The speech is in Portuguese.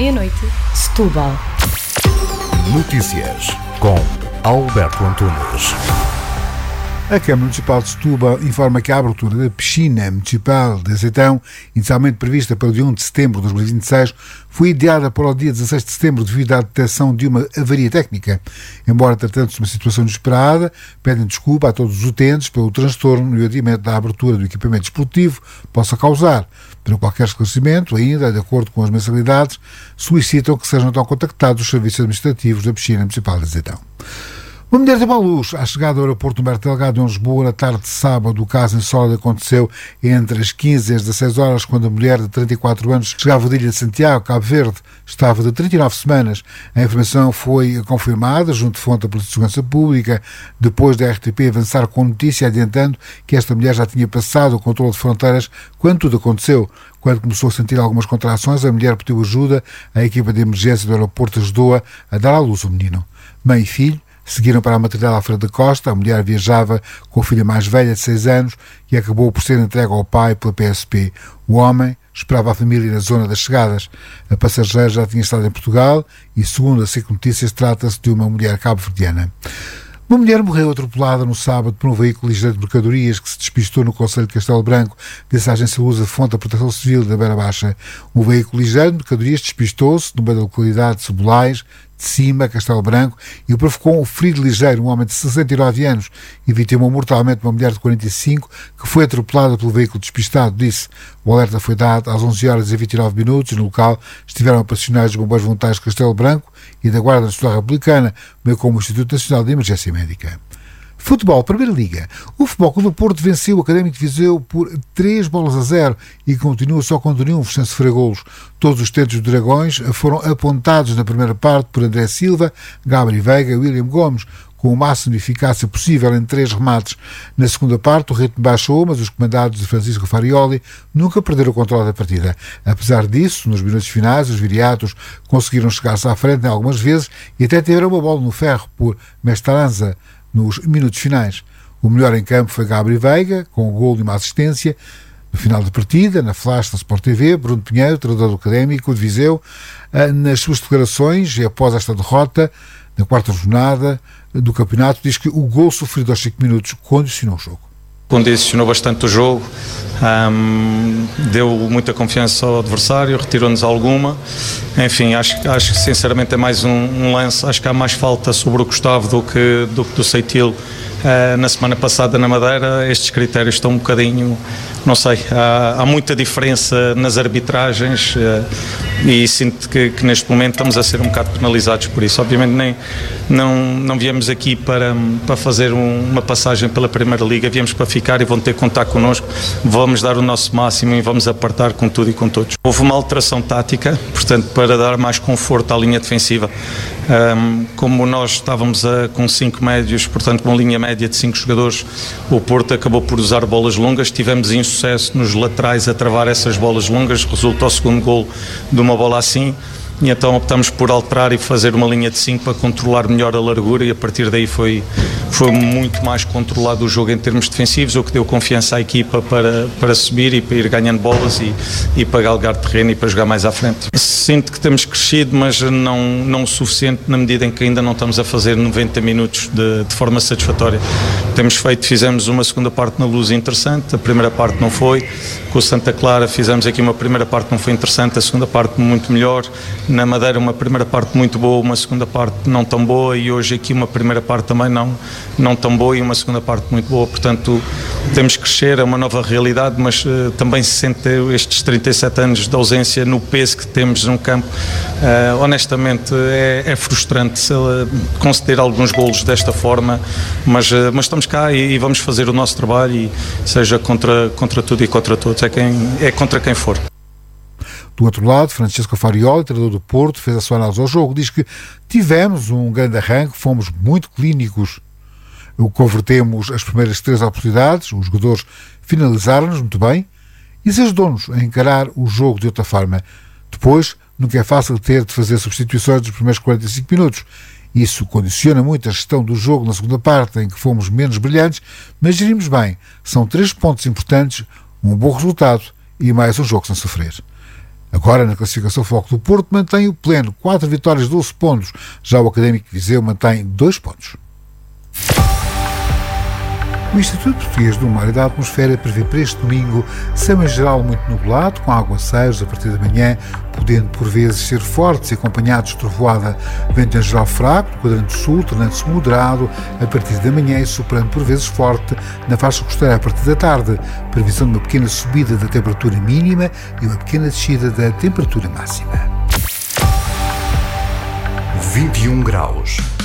meia-noite, Setúbal. Notícias com Alberto Antunes. A Câmara Municipal de Setúbal informa que a abertura da piscina municipal de Azeitão, inicialmente prevista para o dia 1 de setembro de 2026, foi adiada para o dia 16 de setembro devido à detecção de uma avaria técnica. Embora tratando-se de uma situação inesperada, pedem desculpa a todos os utentes pelo transtorno e o adiamento da abertura do equipamento esportivo possa causar. Para qualquer esclarecimento, ainda, de acordo com as mensalidades, solicitam que sejam então contactados os serviços administrativos da piscina municipal de Azeitão. Uma mulher de Baluz, à chegada ao aeroporto Humberto Delgado em Lisboa, na tarde de sábado, o caso insólito aconteceu entre as 15 e as 16 horas, quando a mulher de 34 anos chegava de Ilha de Santiago, Cabo Verde, estava de 39 semanas. A informação foi confirmada junto de fonte da Polícia de Segurança Pública, depois da RTP avançar com notícia adiantando que esta mulher já tinha passado o controle de fronteiras quando tudo aconteceu. Quando começou a sentir algumas contrações, a mulher pediu ajuda, a equipa de emergência do aeroporto ajudou-a a dar à luz o menino. Mãe e filho seguiram para a maternidade Alfredo da Costa. A mulher viajava com a filha mais velha de 6 anos e acabou por ser entregue ao pai pela PSP. O homem esperava a família na zona das chegadas. A passageira já tinha estado em Portugal e, segundo a SIC Notícias, trata-se de uma mulher cabo-verdiana. Uma mulher morreu atropelada no sábado por um veículo ligeiro de mercadorias que se despistou no concelho de Castelo Branco, disse a agência Lusa, fonte da Proteção Civil da Beira Baixa. Um veículo ligeiro de mercadorias despistou-se no meio da localidade de Cebolais, de Cima, Castelo Branco, e provocou um ferido ligeiro, um homem de 69 anos, e vitimou mortalmente uma mulher de 45 que foi atropelada pelo veículo despistado, disse. O alerta foi dado às 11 horas e 29 minutos. No local estiveram operacionais os bombeiros voluntários de Castelo Branco e da Guarda Nacional Republicana, bem como o Instituto Nacional de Emergência Médica. Futebol, Primeira Liga. O Futebol Clube do Porto venceu o Académico de Viseu por 3-0 e continua só com triunfos sem sofrer golos. Todos os tentos dos Dragões foram apontados na primeira parte por André Silva, Gabriel Veiga e William Gomes, com o máximo de eficácia possível em 3 remates. Na segunda parte o ritmo baixou, mas os comandados de Francisco Farioli nunca perderam o controle da partida. Apesar disso, nos minutos finais, os viriatos conseguiram chegar-se à frente algumas vezes e até tiveram uma bola no ferro por Mestranza nos minutos finais. O melhor em campo foi Gabriel Veiga, com um golo e uma assistência. No final da partida, na flash da Sport TV, Bruno Pinheiro, treinador do Académico de Viseu, nas suas declarações, e após esta derrota, na quarta jornada do campeonato, diz que o golo sofrido aos 5 minutos condicionou o jogo. Condicionou bastante o jogo, deu muita confiança ao adversário, retirou-nos alguma. Enfim, acho que sinceramente é mais um lance. Acho que há mais falta sobre o Gustavo do que do Seitil. Na semana passada na Madeira, estes critérios estão um bocadinho, não sei, há muita diferença nas arbitragens e sinto que neste momento estamos a ser um bocado penalizados por isso. Obviamente não viemos aqui para fazer uma passagem pela Primeira Liga, viemos para ficar e vão ter que contar connosco, vamos dar o nosso máximo e vamos apertar com tudo e com todos. Houve uma alteração tática, portanto, para dar mais conforto à linha defensiva. Como nós estávamos com 5 médios, portanto com uma linha média de 5 jogadores, o Porto acabou por usar bolas longas, tivemos insucesso nos laterais a travar essas bolas longas, resulta o segundo golo de uma bola assim, e então optamos por alterar e fazer uma linha de 5 para controlar melhor a largura, e a partir daí foi muito mais controlado o jogo em termos defensivos, o que deu confiança à equipa para subir e para ir ganhando bolas e para galgar terreno e para jogar mais à frente. Sinto que temos crescido, mas não o suficiente, na medida em que ainda não estamos a fazer 90 minutos de forma satisfatória. Fizemos uma segunda parte na Luz interessante, a primeira parte não foi. Com o Santa Clara fizemos aqui uma primeira parte que não foi interessante, a segunda parte muito melhor. Na Madeira uma primeira parte muito boa, uma segunda parte não tão boa, e hoje aqui uma primeira parte também não tão boa e uma segunda parte muito boa. Portanto, temos que crescer, é uma nova realidade, mas também se sente estes 37 anos de ausência no peso que temos num campo. Honestamente é frustrante conceder alguns golos desta forma, mas estamos cá e vamos fazer o nosso trabalho, e seja contra tudo e contra todos, é contra quem for. Do outro lado, Francisco Farioli, treinador do Porto, fez a sua análise ao jogo, diz que tivemos um grande arranque, fomos muito clínicos, convertemos as primeiras 3 oportunidades, os jogadores finalizaram-nos muito bem e isso ajudou-nos a encarar o jogo de outra forma. Depois, nunca é fácil ter de fazer substituições dos primeiros 45 minutos. Isso condiciona muito a gestão do jogo na segunda parte, em que fomos menos brilhantes, mas gerimos bem. São 3 pontos importantes, um bom resultado e mais um jogo sem sofrer. Agora, na classificação, o Futebol do Porto mantém o pleno, 4 vitórias, 12 pontos. Já o Académico de Viseu mantém 2 pontos. O Instituto Português do Mar e da Atmosfera prevê para este domingo céu em geral muito nublado, com aguaceiros a partir da manhã, podendo por vezes ser fortes e acompanhados de trovoada. Vento em geral fraco, no quadrante sul, tornando-se moderado a partir da manhã e soprando por vezes forte na faixa costeira a partir da tarde. Previsão de uma pequena subida da temperatura mínima e uma pequena descida da temperatura máxima. 21 graus.